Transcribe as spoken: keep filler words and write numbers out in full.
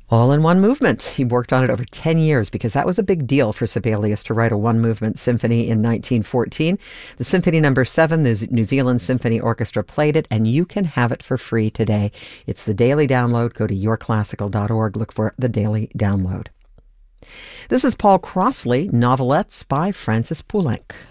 All in one movement. He worked on it over ten years because that was a big deal for Sibelius to write a one-movement symphony in nineteen fourteen. The Symphony Number seven, the New Zealand Symphony Orchestra played it, and you can have it for free today. It's the Daily Download. Go to your classical dot org. Look for the Daily Download. This is Paul Crossley, Novelettes by Francis Poulenc.